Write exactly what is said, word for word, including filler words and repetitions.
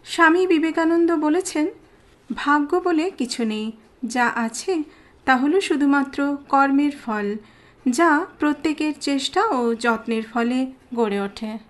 স্বামী বিবেকানন্দ বলেছেন, ভাগ্য বলে কিছু নেই, যা আছে তা হলো শুধুমাত্র কর্মের ফল, যা প্রত্যেকের চেষ্টা ও যত্নের ফলে গড়ে ওঠে।